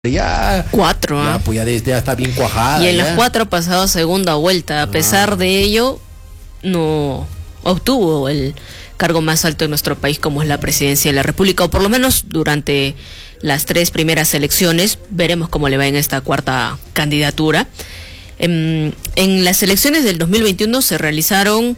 Ya, cuatro, ya, pues ya está bien cuajada. Y en ya. las 4 ha pasado segunda vuelta. A pesar de ello, no obtuvo el cargo más alto en nuestro país, como es la presidencia de la República, o por lo menos durante las 3 primeras elecciones. Veremos cómo le va en esta cuarta candidatura. En las elecciones del 2021 se realizaron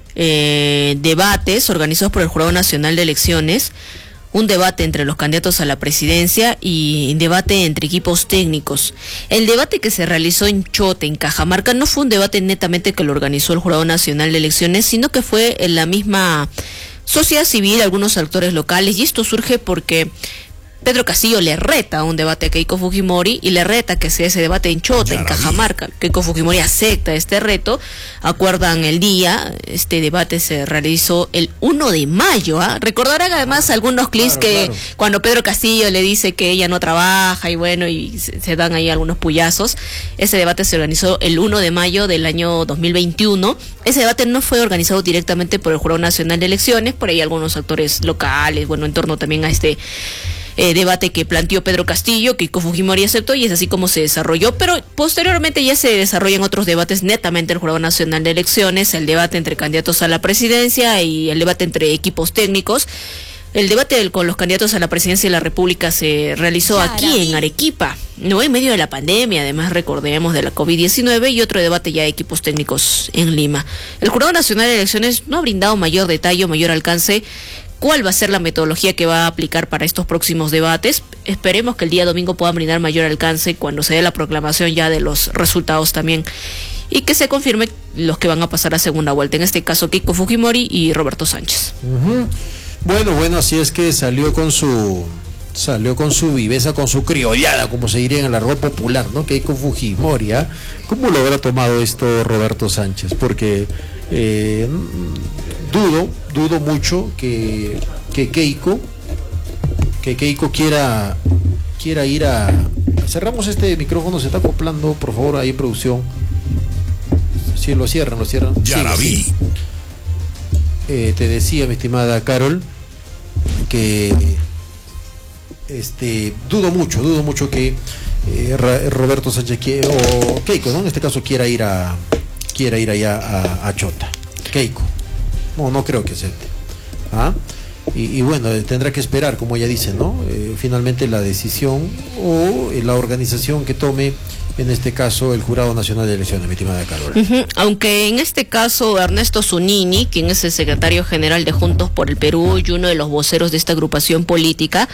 debates organizados por el Jurado Nacional de Elecciones, un debate entre los candidatos a la presidencia y debate entre equipos técnicos. El debate que se realizó en Chota, en Cajamarca, no fue un debate netamente que lo organizó el Jurado Nacional de Elecciones, sino que fue en la misma sociedad civil, algunos actores locales, y esto surge porque Pedro Castillo le reta a un debate a Keiko Fujimori y le reta que sea ese debate en Chota, en Cajamarca. Keiko Fujimori acepta este reto, acuerdan el día. Este debate se realizó el 1 de mayo. Recordarán además algunos clips que cuando Pedro Castillo le dice que ella no trabaja y bueno, y se dan ahí algunos puyazos. Ese debate se organizó el 1 de mayo del año 2021. Ese debate no fue organizado directamente por el Jurado Nacional de Elecciones, por ahí algunos actores locales, bueno, en torno también a este debate que planteó Pedro Castillo, que Keiko Fujimori aceptó, y es así como se desarrolló. Pero posteriormente ya se desarrollan otros debates netamente el Jurado Nacional de Elecciones, el debate entre candidatos a la presidencia y el debate entre equipos técnicos. El debate con los candidatos a la presidencia de la República se realizó aquí en Arequipa, no en medio de la pandemia, además recordemos de la COVID-19, y otro debate ya de equipos técnicos en Lima. El Jurado Nacional de Elecciones no ha brindado mayor detalle o mayor alcance cuál va a ser la metodología que va a aplicar para estos próximos debates. Esperemos que el día domingo puedan brindar mayor alcance cuando se dé la proclamación ya de los resultados también, y que se confirme los que van a pasar a segunda vuelta, en este caso Keiko Fujimori y Roberto Sánchez. Bueno, así es que salió con su viveza, con su criollada, como se diría en el argot popular, ¿no? Keiko Fujimori, ¿eh? ¿Cómo lo habrá tomado esto Roberto Sánchez? Porque dudo mucho que Keiko quiera ir a... Cerramos este micrófono, se está acoplando, por favor, ahí producción. Sí, lo cierran. Ya la vi. Te decía, mi estimada Carol, que dudo mucho que Roberto Sánchez o Keiko, ¿no? En este caso quiera ir allá a Chota. Keiko, no creo que acepte. Y bueno, tendrá que esperar, como ella dice, ¿no? Finalmente la decisión o la organización que tome, en este caso, el Jurado Nacional de Elecciones, mi estimada Carol. Aunque en este caso Ernesto Zunini, quien es el secretario general de Juntos por el Perú y uno de los voceros de esta agrupación política,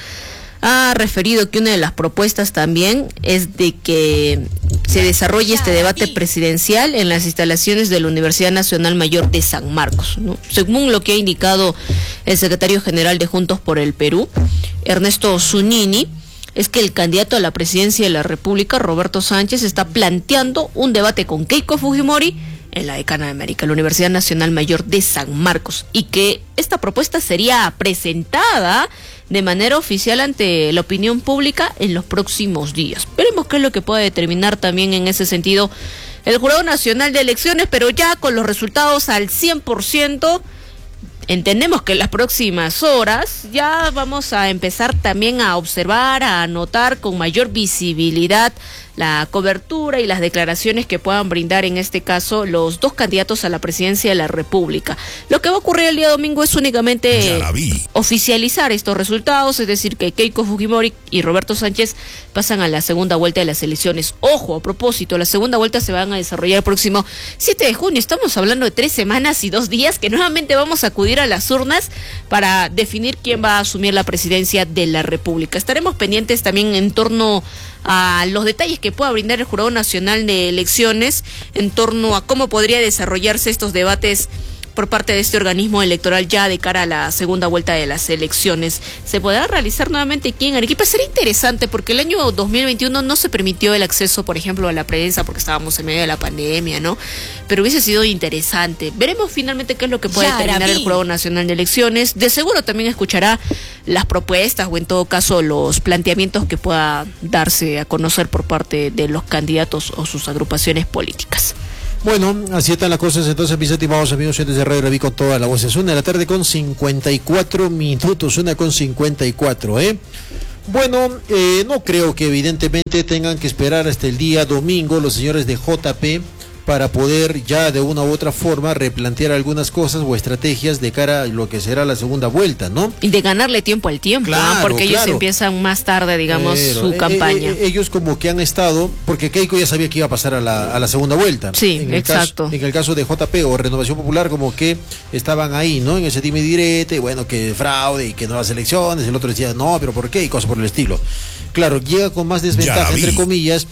ha referido que una de las propuestas también es de que se desarrolle este debate presidencial en las instalaciones de la Universidad Nacional Mayor de San Marcos, ¿no? Según lo que ha indicado el secretario general de Juntos por el Perú, Ernesto Zunini, es que el candidato a la presidencia de la República, Roberto Sánchez, está planteando un debate con Keiko Fujimori en la Decana de América, la Universidad Nacional Mayor de San Marcos, y que esta propuesta sería presentada de manera oficial ante la opinión pública en los próximos días. Veremos qué es lo que puede determinar también en ese sentido el Jurado Nacional de Elecciones, pero ya con los resultados al 100%, entendemos que en las próximas horas ya vamos a empezar también a observar, a anotar con mayor visibilidad la cobertura y las declaraciones que puedan brindar en este caso los dos candidatos a la presidencia de la República. Lo que va a ocurrir el día domingo es únicamente oficializar estos resultados, es decir, que Keiko Fujimori y Roberto Sánchez pasan a la segunda vuelta de las elecciones. Ojo, a propósito, la segunda vuelta se van a desarrollar el próximo 7 de junio. Estamos hablando de 3 semanas y 2 días que nuevamente vamos a acudir a las urnas para definir quién va a asumir la presidencia de la República. Estaremos pendientes también en torno a los detalles que pueda brindar el Jurado Nacional de Elecciones en torno a cómo podría desarrollarse estos debates por parte de este organismo electoral ya de cara a la segunda vuelta de las elecciones. ¿Se podrá realizar nuevamente aquí en Arequipa? Sería interesante porque el año 2021 no se permitió el acceso, por ejemplo, a la prensa porque estábamos en medio de la pandemia, ¿no? Pero hubiese sido interesante. Veremos finalmente qué es lo que puede determinar el Jurado Nacional de Elecciones. De seguro también escuchará las propuestas o en todo caso los planteamientos que pueda darse a conocer por parte de los candidatos o sus agrupaciones políticas. Bueno, así están las cosas entonces, mis estimados amigos de Radio Reví, con todas las voces. 1 de la tarde con 54 minutos, 1 con 54, Bueno, no creo que evidentemente tengan que esperar hasta el día domingo los señores de JP para poder ya de una u otra forma replantear algunas cosas o estrategias de cara a lo que será la segunda vuelta, ¿no? Y de ganarle tiempo al tiempo, claro, ¿no? Porque ellos empiezan más tarde, digamos, su campaña. Ellos como que han estado, porque Keiko ya sabía que iba a pasar a la segunda vuelta. Sí, exacto. En el caso de JP o Renovación Popular, como que estaban ahí, ¿no? En ese dime y direte, bueno, que fraude y que nuevas elecciones, el otro decía, no, pero ¿por qué? Y cosas por el estilo. Claro, llega con más desventaja, entre comillas,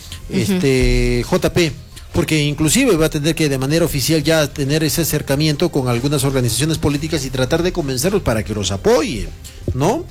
JP. Porque inclusive va a tener que de manera oficial ya tener ese acercamiento con algunas organizaciones políticas y tratar de convencerlos para que los apoyen, ¿no?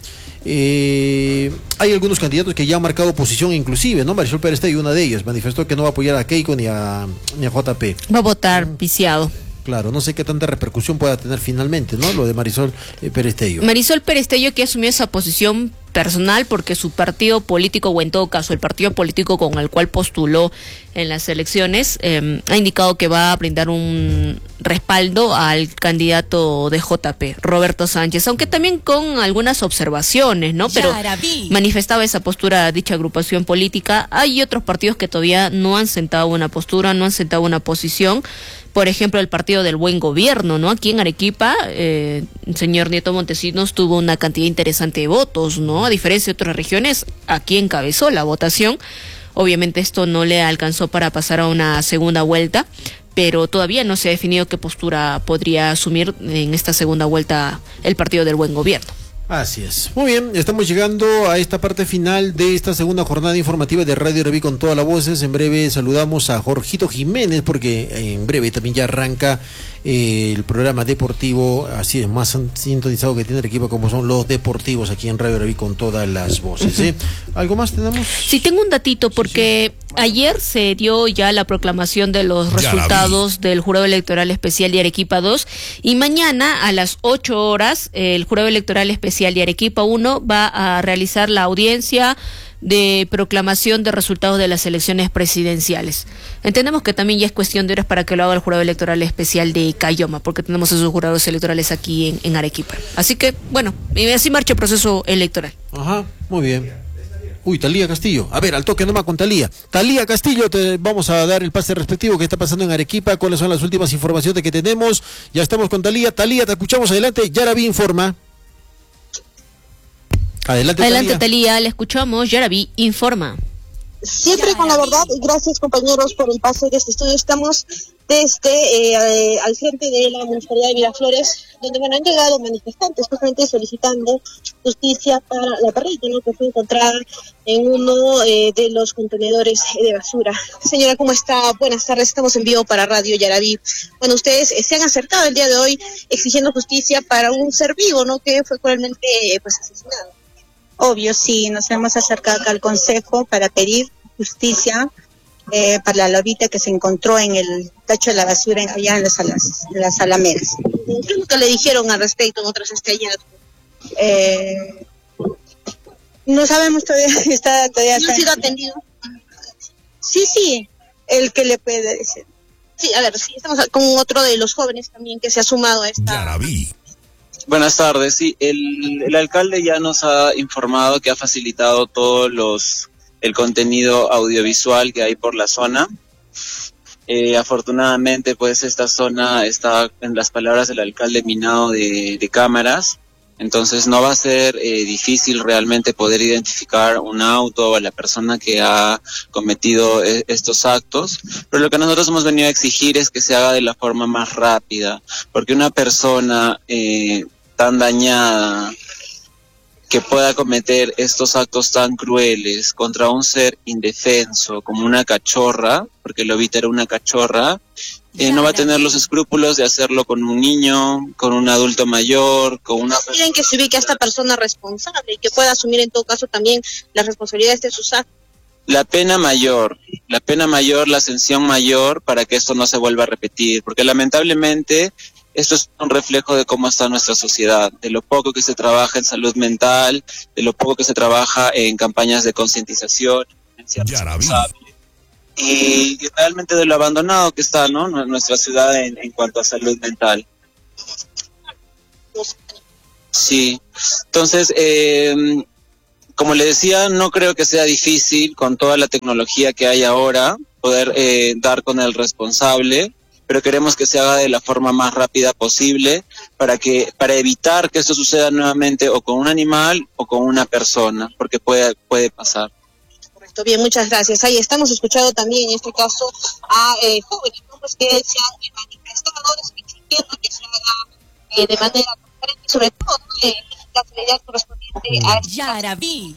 Hay algunos candidatos que ya han marcado posición inclusive, ¿no? Marisol Perestello, una de ellas, manifestó que no va a apoyar a Keiko ni a JP. Va a votar viciado. Claro, no sé qué tanta repercusión pueda tener finalmente, ¿no? Lo de Marisol Perestello. Marisol Perestello, que asumió esa posición personal porque su partido político, o en todo caso el partido político con el cual postuló en las elecciones, ha indicado que va a brindar un respaldo al candidato de JP, Roberto Sánchez, aunque también con algunas observaciones, ¿no? Pero manifestaba esa postura dicha agrupación política. Hay otros partidos que todavía no han sentado una postura, no han sentado una posición. Por ejemplo, el Partido del Buen Gobierno, ¿no? Aquí en Arequipa, el señor Nieto Montesinos tuvo una cantidad interesante de votos, ¿no? A diferencia de otras regiones, aquí encabezó la votación. Obviamente esto no le alcanzó para pasar a una segunda vuelta, pero todavía no se ha definido qué postura podría asumir en esta segunda vuelta el Partido del Buen Gobierno. Así es. Muy bien, estamos llegando a esta parte final de esta segunda jornada informativa de Radio Yaraví con todas las voces. En breve saludamos a Jorgito Jiménez porque en breve también ya arranca el programa deportivo, así es, más sintonizado que tiene el equipo como son los deportivos aquí en Radio Yaraví con todas las voces. ¿Algo más tenemos? Sí, tengo un datito porque ayer se dio ya la proclamación de los resultados del Jurado Electoral Especial de Arequipa 2 y mañana a las 8 horas el Jurado Electoral Especial de Arequipa 1 va a realizar la audiencia de proclamación de resultados de las elecciones presidenciales. Entendemos que también ya es cuestión de horas para que lo haga el Jurado Electoral Especial de Cayoma, porque tenemos esos jurados electorales aquí en Arequipa. Así que, bueno, así marcha el proceso electoral. Ajá, muy bien. Uy, Talía Castillo. A ver, al toque nomás con Talía. Talía Castillo, te vamos a dar el pase respectivo que está pasando en Arequipa. ¿Cuáles son las últimas informaciones que tenemos? Ya estamos con Talía. Talía, te escuchamos. Adelante. Yaraví informa. Adelante, Talía, le escuchamos. Yaraví informa. Siempre con la verdad, y gracias compañeros por el pase de este estudio. Estamos desde al frente de la Municipalidad de Miraflores, donde han llegado manifestantes justamente solicitando justicia para la perrita, ¿no?, que fue encontrada en uno de los contenedores de basura. Señora, ¿cómo está? Buenas tardes, estamos en vivo para Radio Yaraví. Bueno, ustedes se han acercado el día de hoy exigiendo justicia para un ser vivo, ¿no?, que fue cruelmente asesinado. Obvio, sí, nos hemos acercado acá al Consejo para pedir justicia para la lobita que se encontró en el tacho de la basura allá en las alamedas. ¿Qué es lo que le dijeron al respecto en otras estrellas? No sabemos todavía, ¿No ha sido atendido? Sí, el que le puede decir. Sí, a ver, sí, estamos con otro de los jóvenes también que se ha sumado a esta... Yaraví. Buenas tardes, sí, el alcalde ya nos ha informado que ha facilitado el contenido audiovisual que hay por la zona. Afortunadamente, pues esta zona está, en las palabras del alcalde, minado de cámaras, entonces no va a ser difícil realmente poder identificar un auto o a la persona que ha cometido estos actos, pero lo que nosotros hemos venido a exigir es que se haga de la forma más rápida, porque una persona tan dañada que pueda cometer estos actos tan crueles contra un ser indefenso como una cachorra, porque Lobita era una cachorra, no va a tener los escrúpulos de hacerlo con un niño, con un adulto mayor, con una... Quieren que se ubique a esta persona responsable y que pueda asumir en todo caso también las responsabilidades de sus actos. La pena mayor, la sanción mayor para que esto no se vuelva a repetir, porque lamentablemente esto es un reflejo de cómo está nuestra sociedad, de lo poco que se trabaja en salud mental, de lo poco que se trabaja en campañas de concientización, y realmente de lo abandonado que está, ¿no?, nuestra ciudad en cuanto a salud mental. Sí, entonces, como le decía, no creo que sea difícil con toda la tecnología que hay ahora poder dar con el responsable, pero queremos que se haga de la forma más rápida posible para evitar que esto suceda nuevamente o con un animal o con una persona, porque puede pasar. Correcto, bien, muchas gracias. Ahí estamos escuchando también en este caso a jóvenes, ¿no? Pues que se han manifestado exigiendo que se haga de manera transparente, sobre todo la seguridad correspondiente a Yaraví.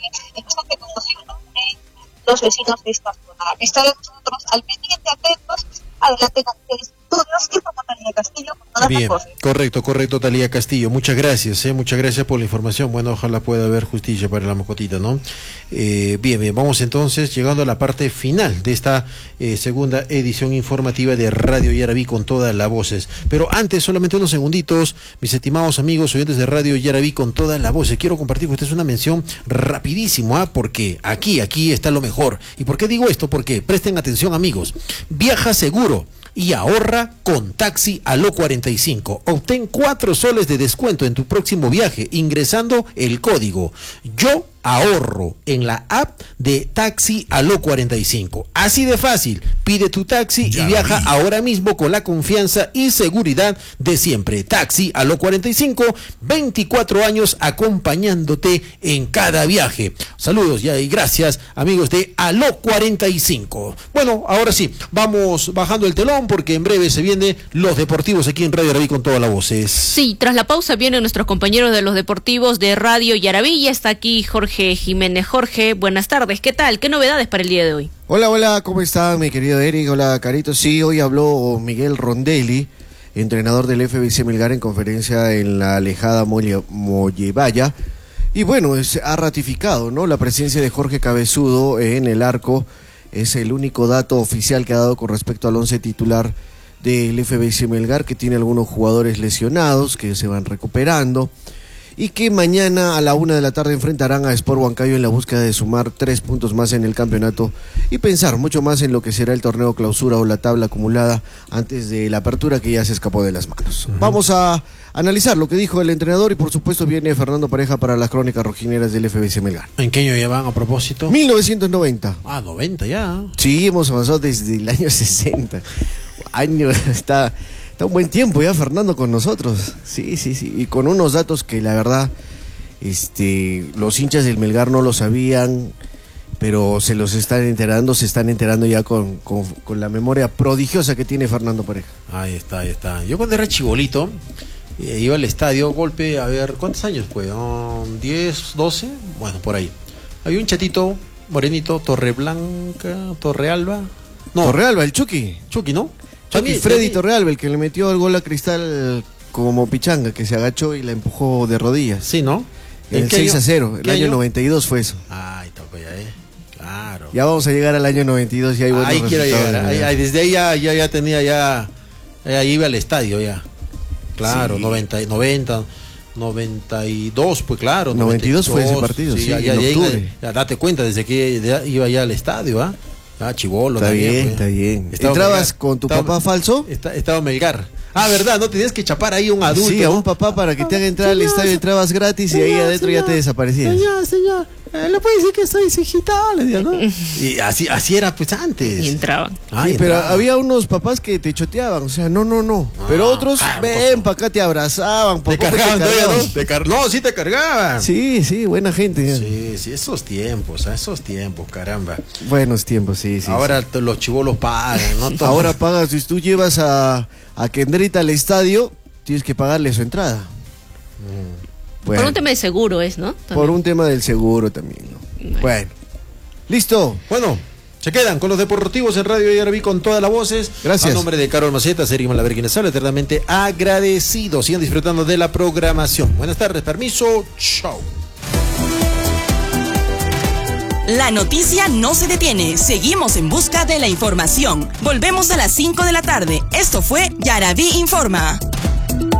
Los vecinos de esta zona. Estarán nosotros al pendiente, atentos. Adelante con ustedes. Estudios, informa Talía Castillo. Bien, correcto, Talía Castillo. Muchas gracias por la información. Bueno, ojalá pueda haber justicia para la moscotita, ¿no? Bien, vamos entonces llegando a la parte final de esta segunda edición informativa de Radio Yaraví con todas las voces. Pero antes, solamente unos segunditos, mis estimados amigos oyentes de Radio Yaraví con todas las voces, quiero compartir con ustedes una mención rapidísimo, porque aquí está lo mejor. ¿Y por qué digo esto? Porque presten atención, amigos. Viaja seguro y ahorra con Taxi Aló 45. Obtén 4 soles de descuento en tu próximo viaje ingresando el código Yo Ahorro en la app de Taxi Aló 45. Así de fácil. Pide tu taxi y viaja ahora mismo con la confianza y seguridad de siempre. Taxi Aló 45, 24 años acompañándote en cada viaje. Saludos y gracias, amigos de Aló 45. Bueno, ahora sí, vamos bajando el telón porque en breve se vienen los deportivos aquí en Radio Yaraví con todas las voces. Sí, tras la pausa vienen nuestros compañeros de los deportivos de Radio Yaraví. Ya está aquí Jorge Jiménez. Jorge, buenas tardes. ¿Qué tal? ¿Qué novedades para el día de hoy? Hola, ¿cómo está mi querido Eric? Hola, Carito. Sí, hoy habló Miguel Rondelli, entrenador del FBC Melgar, en conferencia en la alejada Mollevaya. Y bueno, ha ratificado, ¿no?, la presencia de Jorge Cabezudo en el arco. Es el único dato oficial que ha dado con respecto al 11 titular del FBC Melgar, que tiene algunos jugadores lesionados que se van recuperando. Y que mañana a la 1 de la tarde enfrentarán a Sport Huancayo en la búsqueda de sumar 3 puntos más en el campeonato y pensar mucho más en lo que será el torneo clausura o la tabla acumulada antes de la apertura que ya se escapó de las manos. Vamos a analizar lo que dijo el entrenador y por supuesto viene Fernando Pareja para las crónicas rojineras del FBC Melgar. ¿En qué año ya van a propósito? 1990. 90 ya. Sí, hemos avanzado desde el año 60. Está un buen tiempo ya Fernando con nosotros. Sí. Y con unos datos que la verdad los hinchas del Melgar no lo sabían, pero se están enterando ya con la memoria prodigiosa que tiene Fernando Pareja. Ahí está. Yo cuando era chibolito iba al estadio, golpe, a ver, ¿cuántos años fue? 10, 12, bueno, por ahí. Había un chatito morenito, Torrealba, el Chucky, ¿no? Freddy Torrealba, el que le metió el gol a Cristal como pichanga, que se agachó y la empujó de rodillas. Sí, ¿no? El 6-0, el año 92 fue eso. Ay, tocó ya, claro. Ya vamos a llegar al año 92 y hay buenos resultados. Ahí quiero llegar, desde ahí ya tenía, ahí iba al estadio ya. Claro, sí. 92, pues claro. 92 fue ese partido, sí, en octubre. Ya date cuenta, desde que iba ya al estadio, chibolo. Está bien. ¿Entrabas con tu papá falso? Estaba Melgar. ¿Verdad? No tenías que chapar ahí un adulto. Sí, a un papá para que te haga entrar al estadio, entrabas gratis y ahí adentro ya te desaparecías. Señor, le puede decir que soy su hijita, le digo, ¿no? Y así era pues antes. Y entraban. Pero había unos papás que te choteaban, o sea, no. Pero otros, ven para acá, te abrazaban. Te cargaban todavía, ¿no? No, sí te cargaban. Sí, buena gente. Sí, esos tiempos, caramba. Buenos tiempos, sí. Ahora los chibolos pagan, ¿no? Ahora pagas, si tú llevas a Kendrita al estadio, tienes que pagarle su entrada. Bueno, por un tema de seguro ¿no? También. Por un tema del seguro también, ¿no? Bueno. ¿Listo? Bueno, se quedan con los deportivos en Radio Yaraví con todas las voces. Gracias. A nombre de Carol Maceta, Sergio Malaver, quienes habla, eternamente agradecido. Sigan disfrutando de la programación. Buenas tardes, permiso, chao. La noticia no se detiene. Seguimos en busca de la información. Volvemos a las 5 de la tarde. Esto fue Yaraví Informa.